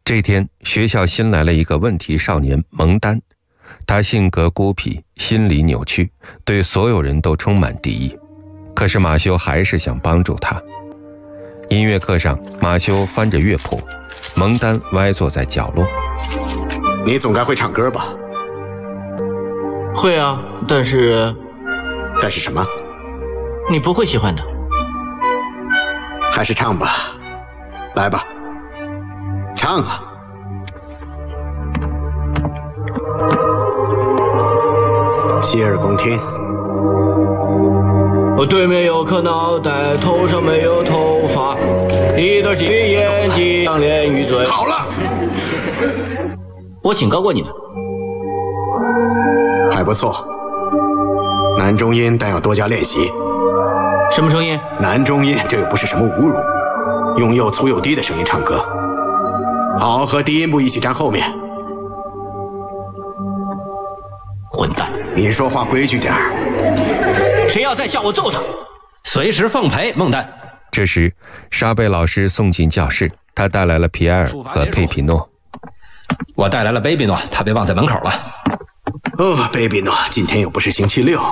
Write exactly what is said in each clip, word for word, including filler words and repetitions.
这天，学校新来了一个问题少年蒙丹，他性格孤僻，心理扭曲，对所有人都充满敌意。可是马修还是想帮助他。音乐课上，马修翻着乐谱，蒙丹歪坐在角落。 你总该会唱歌吧？ 会啊，但是…… 但是什么？ 你不会喜欢的。 还是唱吧，来吧，唱啊！洗耳恭听。 我对面有颗脑袋，头上没有头发，一对金眼睛，两脸鱼嘴。 好了， 我警告过你的。 还不错，男中音，但要多加练习。 什么声音？ 男中音，这又不是什么侮辱。用又粗又低的声音唱歌。好，和低音部一起站后面。 混蛋！ 你说话规矩点儿。 谁要再笑我揍他， 随时奉陪。孟丹。 这时，莎贝老师送进教室，他带来了皮埃尔和佩皮诺。 我带来了贝比诺，他被忘在门口了。 哦，贝比诺，今天又不是星期六。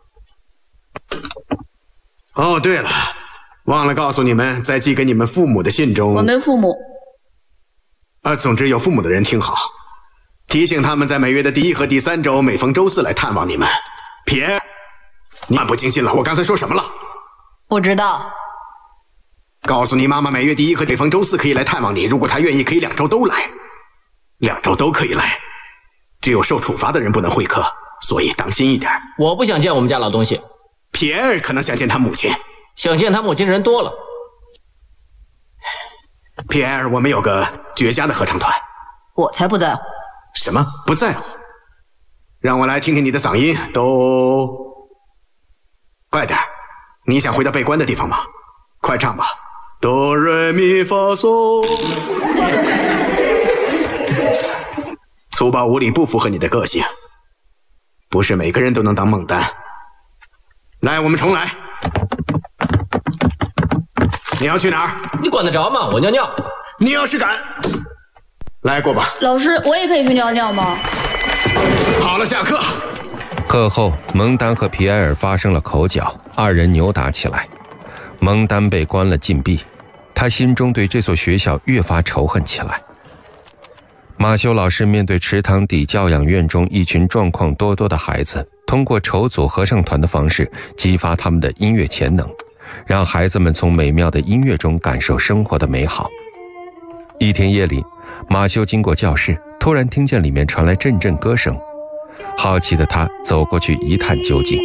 哦，对了，忘了告诉你们，在寄给你们父母的信中， 我没父母。 啊，总之有父母的人听好，提醒他们在每月的第一和第三周，每逢周四来探望你们。皮埃尔，你漫不经心了，我刚才说什么了？ 我知道。 告诉你妈妈，每月第一和每逢周四可以来探望你，如果她愿意，可以两周都来，两周都可以来。只有受处罚的人不能会客，所以当心一点。 我不想见我们家老东西。 皮埃尔可能想见他母亲， 想见他母亲的人多了。 皮埃尔，我们有个绝佳的合唱团。 我才不在乎。 什么不在乎？让我来听听你的嗓音，都快点。你想回到被关的地方吗？快唱吧，哆来咪发嗦。粗暴无礼不符合你的个性，不是每个人都能当孟丹。来，我们重来。你要去哪儿？ 你管得着吗？我尿尿。 你要是敢，来过吧。 老师，我也可以去尿尿吗？ 好了，下课。 课后，蒙丹和皮埃尔发生了口角，二人扭打起来。蒙丹被关了禁闭，他心中对这所学校越发仇恨起来。马修老师面对池塘底教养院中一群状况多多的孩子，通过筹组合唱团的方式激发他们的音乐潜能，让孩子们从美妙的音乐中感受生活的美好。一天夜里，马修经过教室，突然听见里面传来阵阵歌声。好奇的他走过去一探究竟。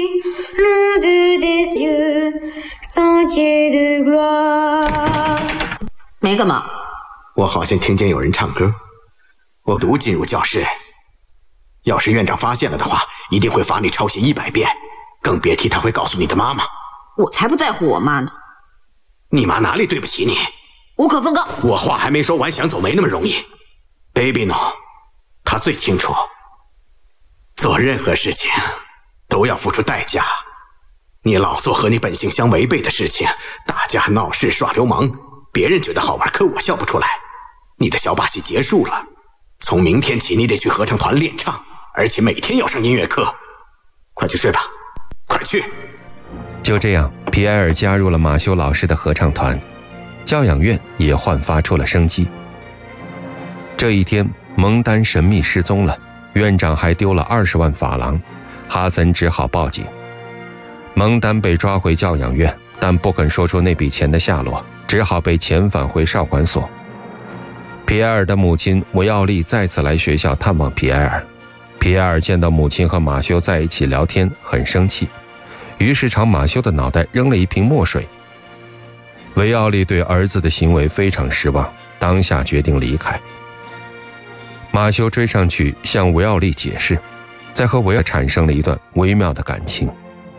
没干嘛。 我好像听见有人唱歌。我独进入教室，要是院长发现了的话，一定会罚你抄写一百遍，更别提他会告诉你的妈妈。 我才不在乎我妈呢。 你妈哪里对不起你？ 无可奉告。 我话还没说完，想走没那么容易。Baby no， 他最清楚，做任何事情都要付出代价。你老做和你本性相违背的事情，打架闹事耍流氓，别人觉得好玩，可我笑不出来。你的小把戏结束了，从明天起你得去合唱团练唱，而且每天要上音乐课。快去睡吧，快去。 就这样，皮埃尔加入了马修老师的合唱团，教养院也焕发出了生机。这一天，蒙丹神秘失踪了，院长还丢了二十万法郎，哈森只好报警。蒙丹被抓回教养院，但不肯说出那笔钱的下落，只好被遣返回少管所。皮埃尔的母亲维奥利再次来学校探望皮埃尔，皮埃尔见到母亲和马修在一起聊天，很生气，于是朝马修的脑袋扔了一瓶墨水。维奥利对儿子的行为非常失望，当下决定离开。马修追上去向维奥利解释，再和维奥产生了一段微妙的感情。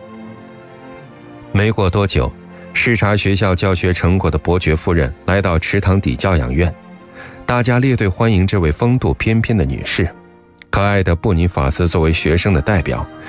没过多久，视察学校教学成果的伯爵夫人来到池塘底教养院，大家列队欢迎这位风度翩翩的女士。可爱的布尼法斯作为学生的代表，